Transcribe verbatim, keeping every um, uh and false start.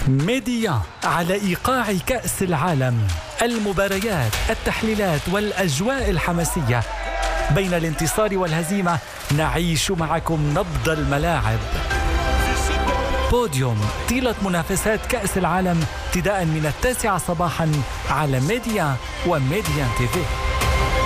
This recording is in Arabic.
ميديا على إيقاع كأس العالم، المباريات، التحليلات والأجواء الحماسية. بين الانتصار والهزيمة نعيش معكم نبض الملاعب. بوديوم طيلة منافسات كأس العالم ابتداء من التاسعة صباحا على ميديا وميديا تي في.